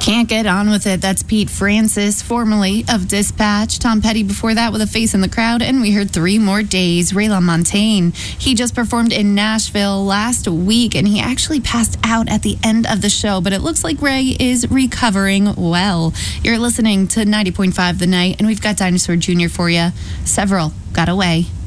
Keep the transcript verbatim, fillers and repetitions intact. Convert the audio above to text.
Can't Get On With It. That's Pete Francis, formerly of Dispatch. Tom Petty before that with A Face in the Crowd. And we heard Three More Days, Ray LaMontagne. He just performed in Nashville last week, and he actually passed out at the end of the show. But it looks like Ray is recovering well. You're listening to ninety point five The Night, and we've got Dinosaur Junior for you. Several got away.